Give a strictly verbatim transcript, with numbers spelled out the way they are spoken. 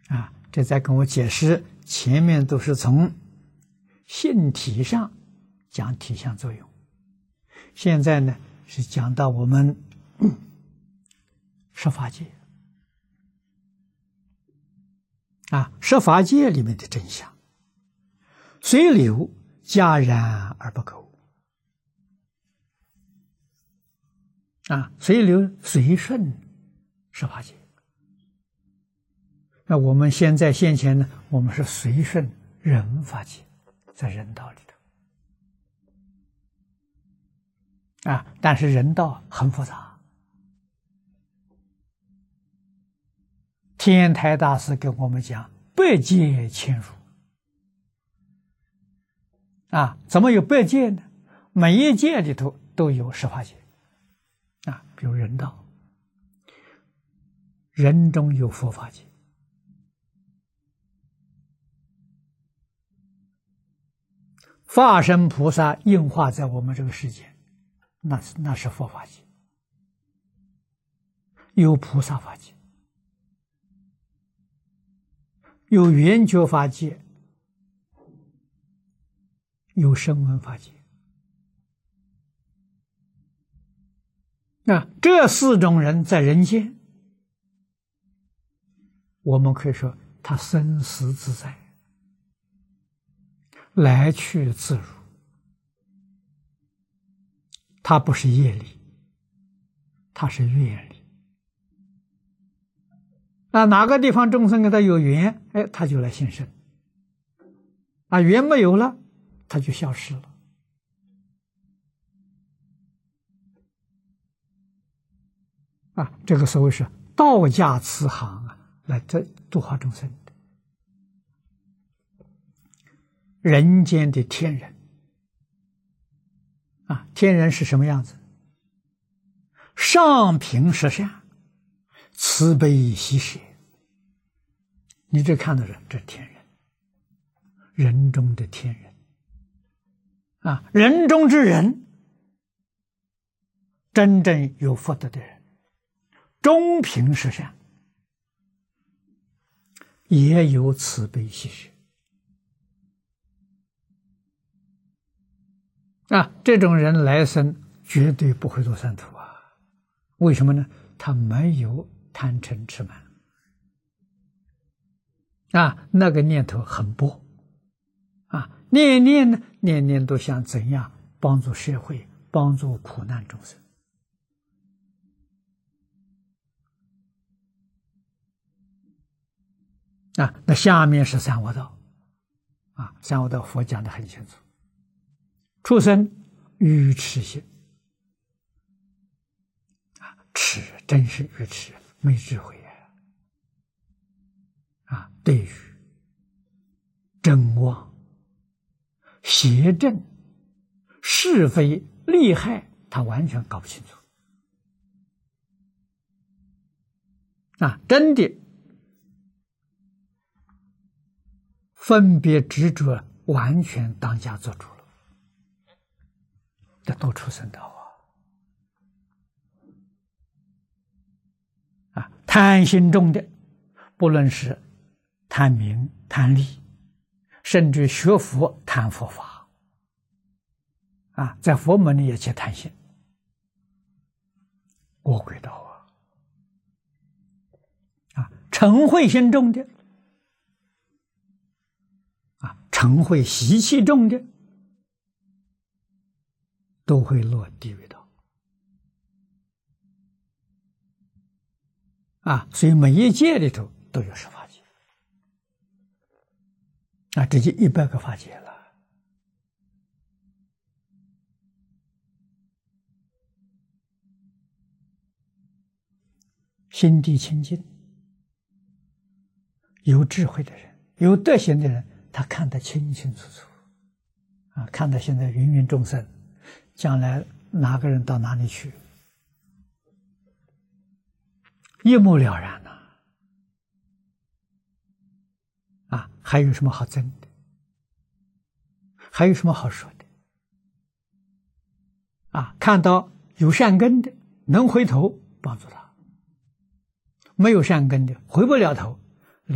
啊，这在跟我解释，前面都是从性体上讲体相作用，现在呢是讲到我们十法界啊，十法界里面的真相，随流戛然而不苟啊，随流随顺十法界。那我们现在现前呢，我们是随顺人法界，在人道里头啊，但是人道很复杂。天台大师跟我们讲百界千如啊，怎么有百界呢？每一界里头都有十法界啊，比如人道，人中有佛法界，法身菩萨应化在我们这个世界，那是那是佛法界，有菩萨法界，有圆觉法界，有声闻法界。那这四种人在人间，我们可以说他生死自在，来去自如，他不是业力，他是愿力。那哪个地方众生跟他有缘，哎，他就来现身；啊，缘没有了，他就消失了。啊，这个所谓是道家慈航啊，来这度化众生的。人间的天人啊，天人是什么样子？上品实善，慈悲喜舍。你这看的人，这是天人，人中的天人啊，人中之人，真正有福德的人，中品实善，也有慈悲喜舍啊，这种人来生绝对不会堕三途啊！为什么呢？他没有贪嗔痴慢啊，那个念头很薄啊，念念呢，念念都想怎样帮助社会，帮助苦难众生啊。那下面是三恶道啊，三恶道佛讲得很清楚。畜生愚痴心啊，痴真是愚痴，没智慧啊！啊，对于真妄、邪正、是非、利害，他完全搞不清楚啊！真的分别执着，完全当家做主了。这都畜生道啊！啊，贪心重的，不论是贪名、贪利，甚至学佛贪佛法，啊，在佛门里也去贪心，魔鬼道啊！啊，嗔恚心重的，啊，嗔恚习气重的，都会落地狱道啊！所以每一界里头都有十法界啊，这就一百个法界了。心地清净、有智慧的人、有德行的人，他看得清清楚楚啊，看得现在芸芸众生。将来哪个人到哪里去，一目了然呐！啊，还有什么好争的？还有什么好说的？啊，看到有善根的，能回头帮助他；没有善根的，回不了头，